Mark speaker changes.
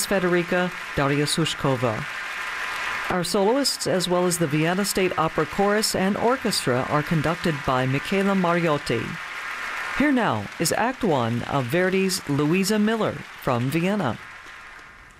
Speaker 1: Federica Dariusz-Huszkova. Our soloists, as well as the Vienna State Opera Chorus and Orchestra, are conducted by Michela Mariotti. Here now is Act 1 of Verdi's Louisa Miller from Vienna.